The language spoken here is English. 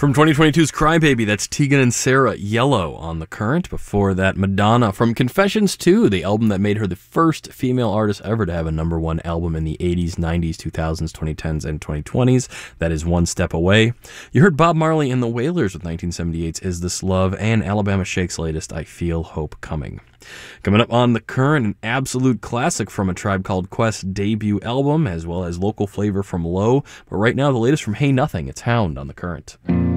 From 2022's Crybaby, that's Tegan and Sara, Yellow on The Current. Before that, Madonna from Confessions 2, the album that made her the first female artist ever to have a #1 album in the 80s, 90s, 2000s, 2010s, and 2020s. That is One Step Away. You heard Bob Marley and the Wailers with 1978's Is This Love, and Alabama Shake's latest, I Feel Hope Coming. Coming up on The Current, an absolute classic from A Tribe Called Quest's debut album, as well as local flavor from Low. But right now, the latest from Hey Nothing, it's Hound on The Current.